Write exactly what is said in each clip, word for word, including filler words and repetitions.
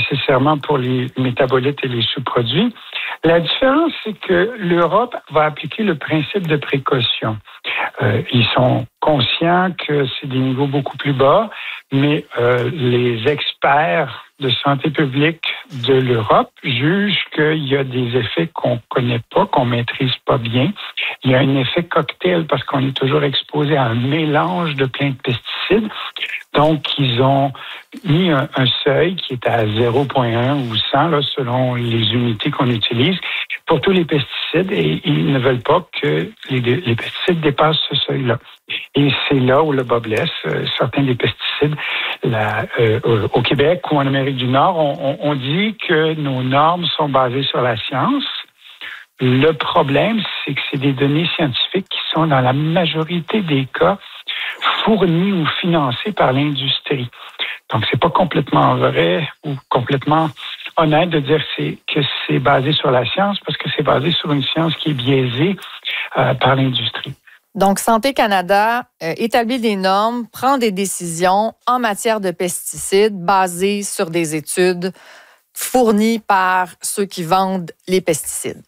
nécessairement pour les métabolites et les sous-produits. La différence, c'est que l'Europe va appliquer le principe de précaution. Euh, ils sont conscients que c'est des niveaux beaucoup plus bas, mais euh, les experts de santé publique de l'Europe jugent qu'il y a des effets qu'on connaît pas, qu'on maîtrise pas bien. Il y a un effet cocktail parce qu'on est toujours exposé à un mélange de plein de pesticides. Donc, ils ont mis un, un seuil qui est à zéro virgule un ou cent, là, selon les unités qu'on utilise, pour tous les pesticides, et ils ne veulent pas que les, les pesticides dépassent ce seuil-là. Et c'est là où le bas blesse. Euh, certains des pesticides, là, euh, au Québec ou en Amérique du Nord, on, on, on dit que nos normes sont basées sur la science. Le problème, c'est que c'est des données scientifiques qui sont, dans la majorité des cas, fournies ou financées par l'industrie. Donc, c'est pas complètement vrai ou complètement honnête de dire c'est, que c'est basé sur la science, parce que c'est basé sur une science qui est biaisée euh, par l'industrie. Donc, Santé Canada euh, établit des normes, prend des décisions en matière de pesticides basées sur des études fournies par ceux qui vendent les pesticides.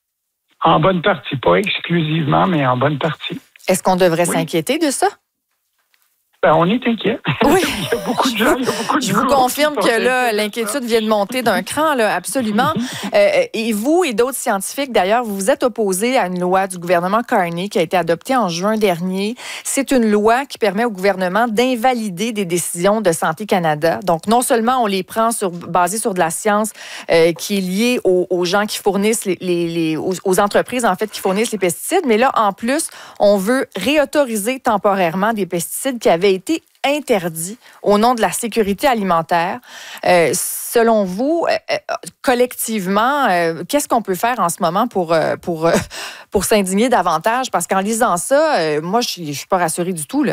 En bonne partie, pas exclusivement, mais en bonne partie. Est-ce qu'on devrait oui. s'inquiéter de ça? Ben, on est inquiet. Oui. Il y a beaucoup de gens. Il y a beaucoup de Je vous confirme que là, l'inquiétude vient de monter d'un cran, là, absolument. euh, et vous et d'autres scientifiques, d'ailleurs, vous vous êtes opposés à une loi du gouvernement Carney qui a été adoptée en juin dernier. C'est une loi qui permet au gouvernement d'invalider des décisions de Santé Canada. Donc, non seulement on les prend sur, basées sur de la science euh, qui est liée aux, aux gens qui fournissent les, les, les aux, aux entreprises, en fait, qui fournissent les pesticides, mais là, en plus, on veut réautoriser temporairement des pesticides qui avaient été interdit au nom de la sécurité alimentaire. Euh, selon vous, euh, collectivement, euh, qu'est-ce qu'on peut faire en ce moment pour, euh, pour, euh, pour s'indigner davantage? Parce qu'en lisant ça, euh, moi, je ne suis pas rassurée du tout, là.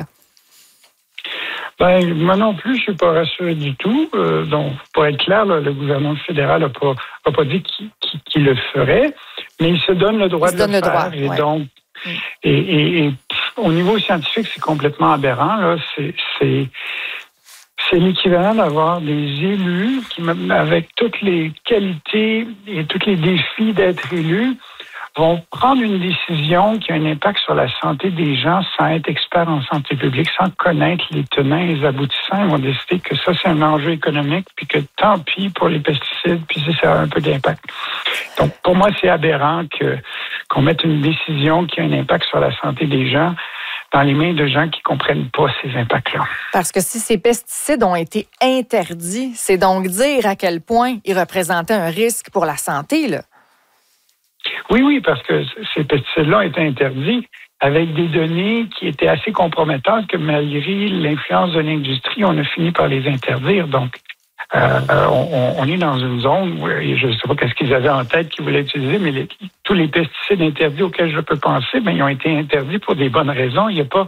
Ben, moi non plus, je suis pas rassuré du tout. Euh, donc, pour être clair, là, le gouvernement fédéral n'a pas, a pas dit qu'il, qu'il, qu'il le ferait, mais il se donne le droit il de le, le faire. Droit, et ouais. donc, mm. et, et, et au niveau scientifique, c'est complètement aberrant. Là. C'est, c'est, c'est l'équivalent d'avoir des élus qui, avec toutes les qualités et tous les défis d'être élus, vont prendre une décision qui a un impact sur la santé des gens sans être experts en santé publique, sans connaître les tenants et les aboutissants. Ils vont décider que ça, c'est un enjeu économique, puis que tant pis pour les pesticides, puis ça a un peu d'impact. Donc, pour moi, c'est aberrant que, qu'on mette une décision qui a un impact sur la santé des gens dans les mains de gens qui ne comprennent pas ces impacts-là. Parce que si ces pesticides ont été interdits, c'est donc dire à quel point ils représentaient un risque pour la santé, là. Oui, oui, parce que ces pesticides-là ont été interdits avec des données qui étaient assez compromettantes que malgré l'influence de l'industrie, on a fini par les interdire. Donc, euh, on, on est dans une zone où je ne sais pas qu'est-ce qu'ils avaient en tête qu'ils voulaient utiliser, mais les, tous les pesticides interdits auxquels je peux penser, ben, ils ont été interdits pour des bonnes raisons. Il y a pas,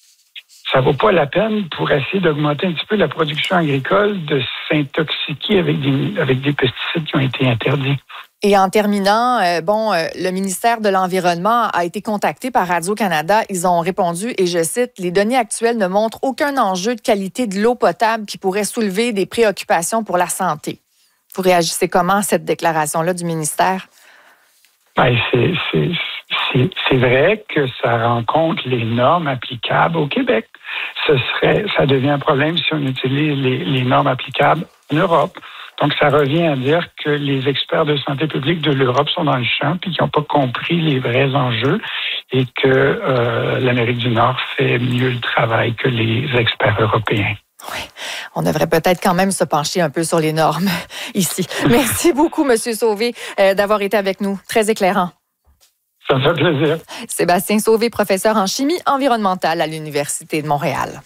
ça vaut pas la peine pour essayer d'augmenter un petit peu la production agricole de s'intoxiquer avec des, avec des pesticides qui ont été interdits. Et en terminant, euh, bon, euh, le ministère de l'Environnement a été contacté par Radio-Canada. Ils ont répondu, et je cite, « Les données actuelles ne montrent aucun enjeu de qualité de l'eau potable qui pourrait soulever des préoccupations pour la santé. » Vous réagissez comment à cette déclaration-là du ministère? Ben, c'est, c'est, c'est, c'est vrai que ça rencontre les normes applicables au Québec. Ce serait, ça devient un problème si on utilise les, les normes applicables en Europe. Donc, ça revient à dire que les experts de santé publique de l'Europe sont dans le champ puis qu'ils n'ont pas compris les vrais enjeux et que euh, l'Amérique du Nord fait mieux le travail que les experts européens. Oui, on devrait peut-être quand même se pencher un peu sur les normes ici. Merci beaucoup, M. Sauvé, euh, d'avoir été avec nous. Très éclairant. Ça me fait plaisir. Sébastien Sauvé, professeur en chimie environnementale à l'Université de Montréal.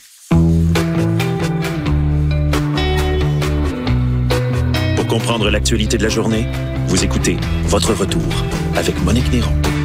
Pour comprendre l'actualité de la journée, vous écoutez Votre Retour avec Monique Néron.